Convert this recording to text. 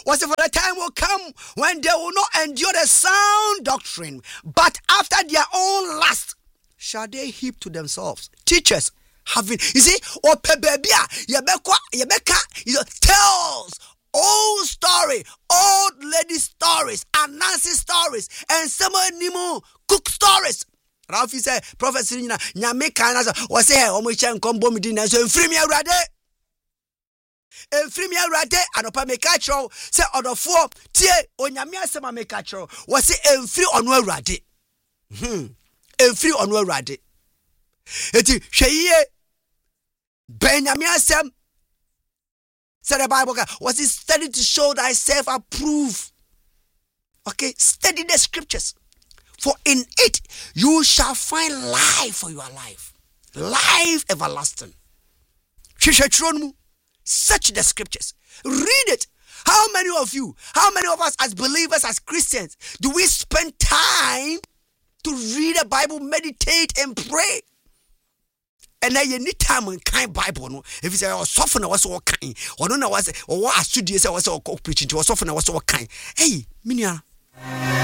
Was it for the time will come when they will not endure the sound doctrine, but after their own lust shall they heap to themselves teachers having, you see, or pebebia, yebeka, tells old story, old lady stories, and Nancy stories, and some anymore cook stories. Ralph said, Prophet Sirina, Nyameka, was say, Omichan combo medina, so free me already. And free me already, and Opa Mekacho, say, on the four, tear, on Yamia Sama Mekacho, was say, and free on well ready. And free on well ready. It is Shaye Benyamia Sam. Said the Bible, was it study to show thyself approved? Okay, study the scriptures. For in it you shall find life for your life. Life everlasting. Search the scriptures. Read it. How many of you, how many of us as believers, as Christians, do we spend time to read the Bible, meditate and pray? And then you need time and kind Bible. No? If you say, oh, soften was all kind, or no, was or what studios I was all preaching to, or soften was all kind. Hey, Minia.